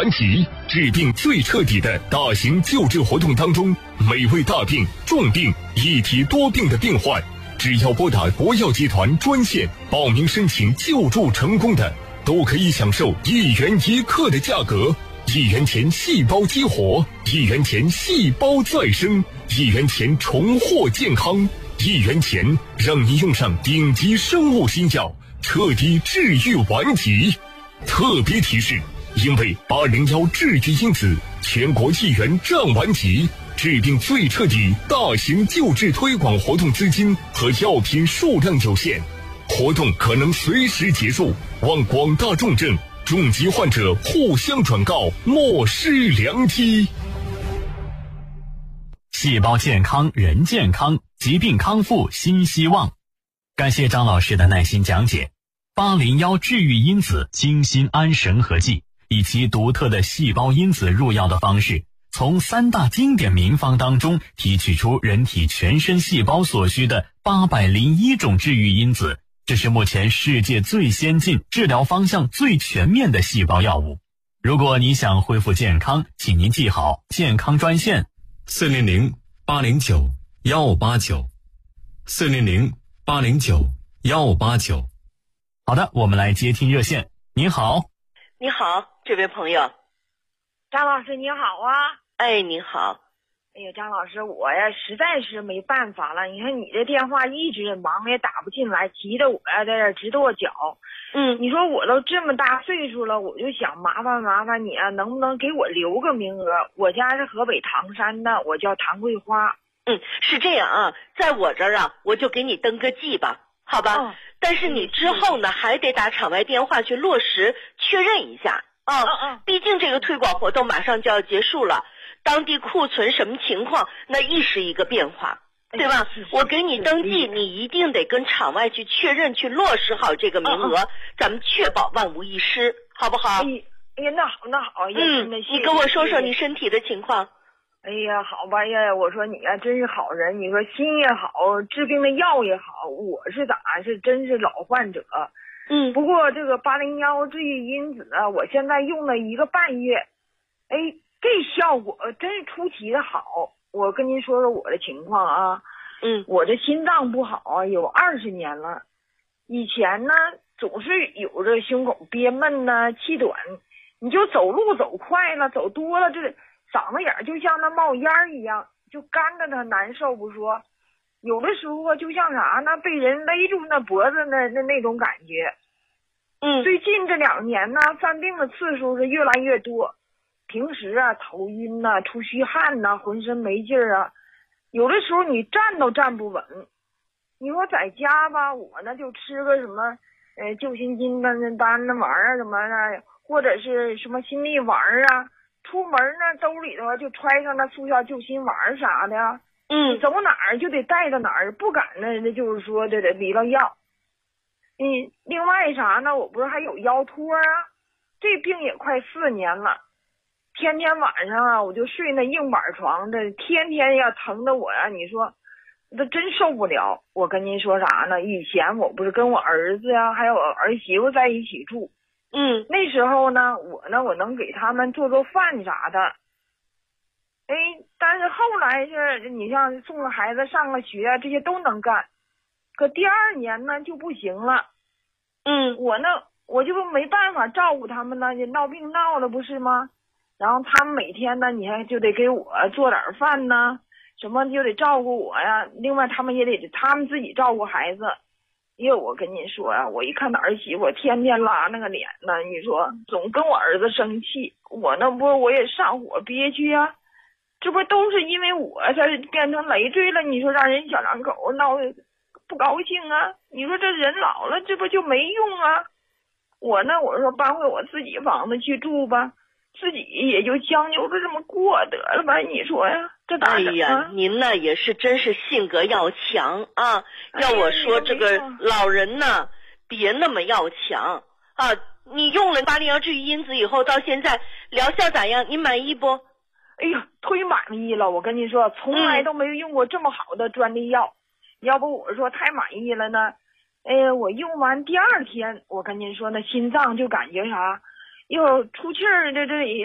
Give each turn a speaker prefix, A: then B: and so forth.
A: 顽疾，治病最彻底的大型救治活动当中，每位大病、重病、一体多病的病患，只要拨打国药集团专线报名申请救助成功的，都可以享受1元1克的价格，1元钱细胞激活，1元钱细胞再生，1元钱重获健康，1元钱让你用上顶级生物新药，彻底治愈顽疾。特别提示，因为801治愈因子全国1元战顽疾，治病最彻底大型救治推广活动资金和药品数量有限，活动可能随时结束，望广大重症、重疾患者互相转告，莫失良机。
B: 细胞健康人健康，疾病康复新希望。感谢张老师的耐心讲解。801治愈因子精心安神合剂，以其独特的细胞因子入药的方式，从3大经典名方当中提取出人体全身细胞所需的801种治愈因子，这是目前世界最先进、治疗方向最全面的细胞药物。如果你想恢复健康，请您记好健康专线400-809-159，400-809-159。好的，我们来接听热线。您好。
C: 你好，这位朋友。
D: 张老师你好啊。
C: 哎，你好。
D: 哎呀，张老师，我呀实在是没办法了，你看你的电话一直忙也打不进来，急得我呀在这直跺脚。你说我都这么大岁数了，我就想麻烦你啊，能不能给我留个名额？我家是河北唐山的，我叫谭桂花。
C: 是这样啊，在我这儿啊，我就给你登个记吧，好吧？但是你之后呢，还得打场外电话去落实确认一下毕竟这个推广活动马上就要结束了，当地库存什么情况，那一时一个变化，对吧？我给你登记，你一定得跟场外去确认，去落实好这个名额，咱们确保万无一失，好不好？
D: 哎呀，那好呀。
C: 你跟我说说你身体的情况。
D: 哎呀，好吧呀，我说你呀真是好人，你说心也好，治病的药也好，我是真是老患者。不过这个801治愈因子啊，我现在用了1个半月，这效果真是出奇的好。我跟您说说我的情况啊。我这心脏不好啊，有20年了。以前呢总是有着胸口憋闷呐、气短，你就走路走快了，走多了，这嗓子眼就像那冒烟一样，就干着它难受不说，有的时候就像啥呢，被人勒住那脖子那种感觉。最近这2年呢，犯病的次数是越来越多，平时啊头晕呐、出虚汗呐、浑身没劲儿啊，有的时候你站都站不稳。你说在家吧，我呢就吃个什么救心金丹那玩意儿什么的，或者是什么心力丸啊，出门呢兜里头就揣上那速效救心丸啥的。走哪儿就得带到哪儿，不敢呢就是说这得离了药。另外啥呢，我不是还有腰托啊，这病也快4年了，天天晚上啊我就睡那硬板床，这天天要疼的我呀，你说这真受不了。我跟您说啥呢，以前我不是跟我儿子呀还有我儿媳妇在一起住，那时候呢我能给他们做饭啥的。但是后来是你像送了孩子上了学这些都能干，可第2年呢就不行了。我就没办法照顾他们呢，闹病闹的不是吗？然后他们每天呢你还就得给我做点饭呢，什么就得照顾我呀，另外他们也得他们自己照顾孩子。我跟您说啊，我一看儿媳妇天天拉那个脸呢，你说总跟我儿子生气，我也上火憋屈啊，这不都是因为我才变成累赘了，你说让人小两口闹不高兴啊，你说这人老了这不就没用啊。我说搬回我自己房子去住吧，自己也就将就着这么过得了吧，你说呀，这咋整啊？
C: 哎呀，您呢也是真是性格要强啊！要我说这个老人呢，别那么要强啊！你用了801治愈因子以后，到现在疗效咋样？你满意不？
D: 哎呀，忒满意了！我跟你说，从来都没有用过这么好的专利药，要不我说太满意了呢。我用完第2天，我跟您说那心脏就感觉啥，又出气儿的这里。